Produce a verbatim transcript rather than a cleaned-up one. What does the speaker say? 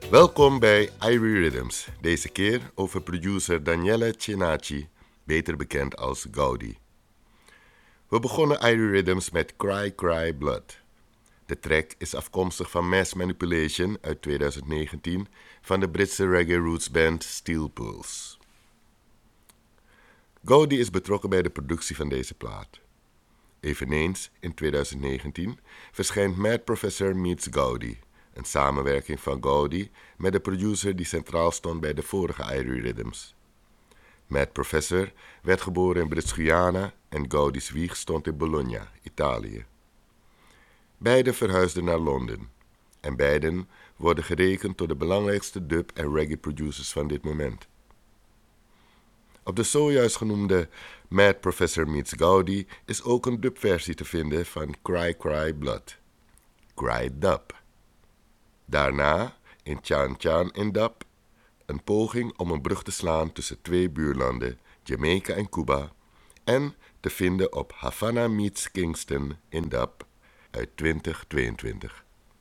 Welkom bij Irie Rhythms, deze keer over producer Daniele Cenaci, beter bekend als Gaudi. We begonnen Irie Rhythms met Cry Cry Blood. De track is afkomstig van Mass Manipulation uit twintig negentien van de Britse reggae roots band Steel Pulse. Gaudi is betrokken bij de productie van deze plaat. Eveneens in twintig negentien verschijnt Mad Professor Meets Gaudi, een samenwerking van Gaudi met de producer die centraal stond bij de vorige Irie Rhythms. Mad Professor werd geboren in Brits-Guyana en Gaudi's wieg stond in Bologna, Italië. Beiden verhuisden naar Londen en beiden worden gerekend tot de belangrijkste dub- en reggae-producers van dit moment. Op de zojuist genoemde Mad Professor Meets Gaudi is ook een dubversie te vinden van Cry Cry Blood, Cry Dub. Daarna, in Chan Chan in Dub, een poging om een brug te slaan tussen twee buurlanden, Jamaica en Cuba, en te vinden op Havana Meets Kingston in Dub uit twintig tweeëntwintig.